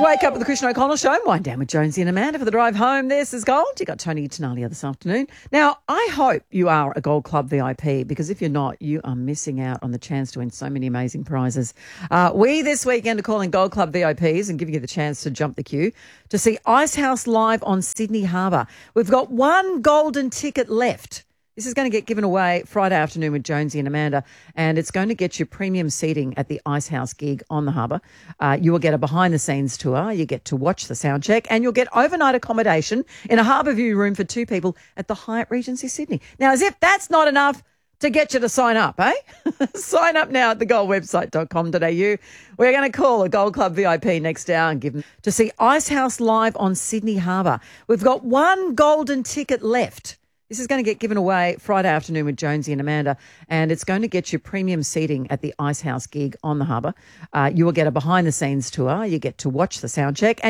Wake Up with the Christian O'Connell Show. Wind down with Jonesy and Amanda for the drive home. This is Gold. You got Tony Tenalia this afternoon. Now, I hope you are a Gold Club VIP, because if you're not, you are missing out on the chance to win so many amazing prizes. We this weekend are calling Gold Club VIPs and giving you the chance to jump the queue to see Icehouse live on Sydney Harbour. We've got one golden ticket left. This is going to get given away Friday afternoon with Jonesy and Amanda, and it's going to get you premium seating at the Icehouse gig on the harbour. You will get a behind-the-scenes tour. You get to watch the sound check, and you'll get overnight accommodation in a harbour view room for 2 people at the Hyatt Regency Sydney. Now, as if that's not enough to get you to sign up, eh? Sign up now at thegoldwebsite.com.au. We're going to call a Gold Club VIP next hour and give them to see Icehouse live on Sydney Harbour. We've got one golden ticket left. This is going to get given away Friday afternoon with Jonesy and Amanda, and it's going to get you premium seating at the Icehouse gig on the harbour. You will get a behind-the-scenes tour. You get to watch the sound check, and